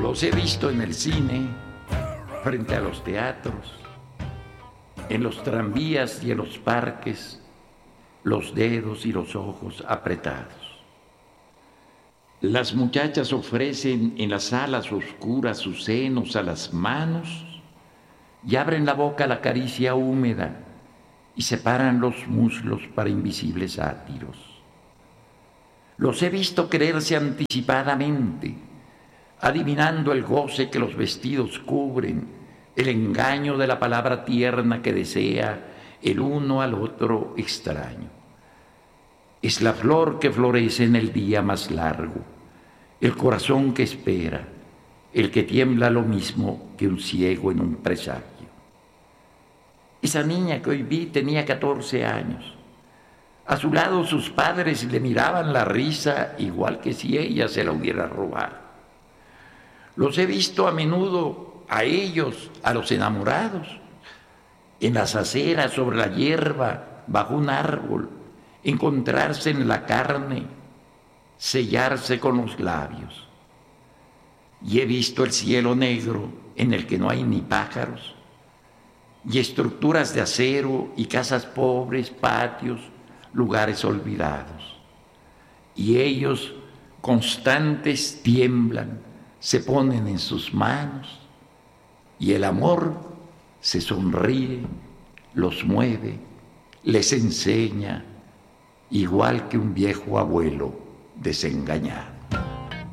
Los he visto en el cine, frente a los teatros, en los tranvías y en los parques, los dedos y los ojos apretados. Las muchachas ofrecen en las salas oscuras sus senos a las manos y abren la boca a la caricia húmeda y separan los muslos para invisibles sátiros. Los he visto quererse anticipadamente, adivinando el goce que los vestidos cubren, el engaño de la palabra tierna que desea el uno al otro extraño. Es la flor que florece en el día más largo, el corazón que espera, el que tiembla lo mismo que un ciego en un presagio. Esa niña que hoy vi tenía 14 años. A su lado sus padres le miraban la risa igual que si ella se la hubiera robado. Los he visto a menudo a ellos, a los enamorados, en las aceras, sobre la hierba, bajo un árbol, encontrarse en la carne, sellarse con los labios. Y he visto el cielo negro en el que no hay ni pájaros, y estructuras de acero y casas pobres, patios, lugares olvidados. Y ellos, constantes, tiemblan, se ponen en sus manos, y el amor se sonríe, los mueve, les enseña, igual que un viejo abuelo desengañado.